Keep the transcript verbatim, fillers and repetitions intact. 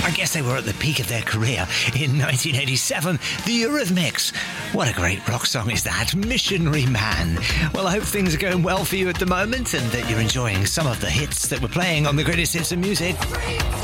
I guess they were at the peak of their career in nineteen eighty-seven. The Eurythmics. What a great rock song is that? Missionary Man. Well, I hope things are going well for you at the moment and that you're enjoying some of the hits that we're playing on the Greatest Hits of Music.